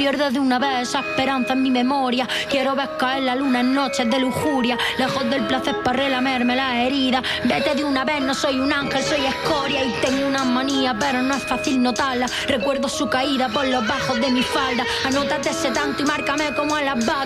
pierde de una vez esa esperanza en mi memoria. Quiero ver caer la luna en noches de lujuria, lejos del placer para relamerme la herida. Vete de una vez, no soy un ángel, soy escoria. Y tengo una manía, pero no es fácil notarla. Recuerdo su caída por los bajos de mi falda. Anótate ese tanto y márcame como a las vacas.